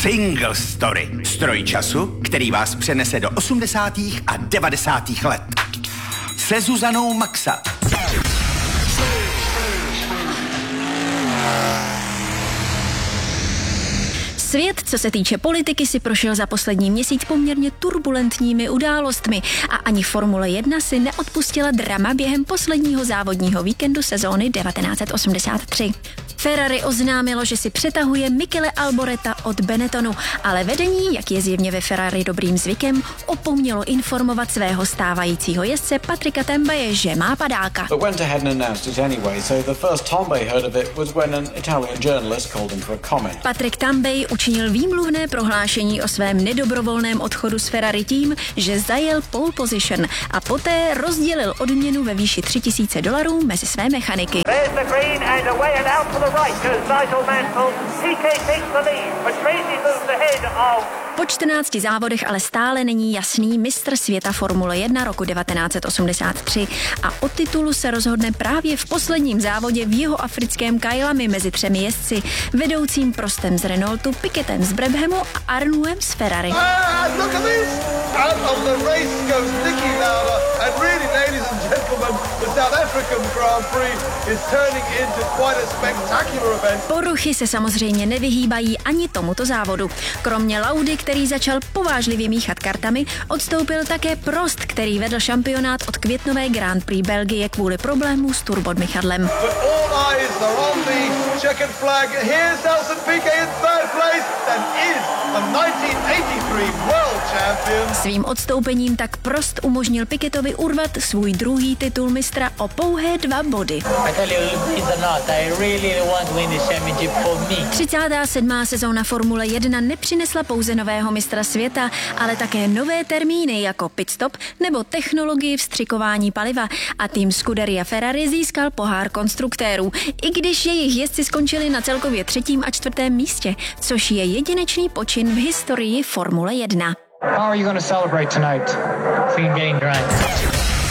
Single Story. Stroj času, který vás přenese do 80. a 90. let. Se Zuzanou Maxa. Svět, co se týče politiky, si prošel za poslední měsíc poměrně turbulentními událostmi a ani Formule 1 si neodpustila drama během posledního závodního víkendu sezóny 1983. Ferrari oznámilo, že si přetahuje Michele Alboreta od Benettonu, ale vedení, jak je zjevně ve Ferrari dobrým zvykem, opomnělo informovat svého stávajícího jezdce Patricka Tambaye, že má padáka. Patrick Tambay učinil výmluvné prohlášení o svém nedobrovolném odchodu z Ferrari tím, že zajel pole position a poté rozdělil odměnu ve výši $3,000 mezi své mechaniky. Po 14 závodech ale stále není jasný mistr světa Formule 1 roku 1983 a o titulu se rozhodne právě v posledním závodě v jihoafrickém Kailami mezi 3 jezdci, vedoucím Prostem z Renaultu, Piquetem z Brabhamu a Arnouem z Ferrari. Poruchy se samozřejmě nevyhýbají ani tomuto závodu. Kromě Laudy, který začal povážlivě míchat kartami, odstoupil také Prost, který vedl šampionát od květnové Grand Prix Belgie kvůli problémů s turbodmychadlem. Svým odstoupením tak Prost umožnil Piquetovi urvat svůj druhý titul mistra o pouhé 2 body. 37. sezóna Formule 1 nepřinesla pouze nového mistra světa, ale také nové termíny jako pitstop nebo technologii vstřikování paliva a tým Scuderia Ferrari získal pohár konstruktérů, i když jejich jezdci skončili na celkově 3. a 4. místě, což je jedinečný počin v historii Formule 1. How are you going to celebrate tonight? Clean getting drank.